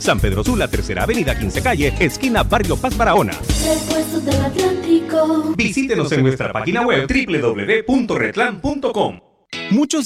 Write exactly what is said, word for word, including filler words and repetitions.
San Pedro Sula, Tercera Avenida, quince Calle, esquina Barrio Paz Barahona. Repuestos del Atlántico. Visítenos en nuestra página web doble u doble u doble u punto retlan punto com. Muchos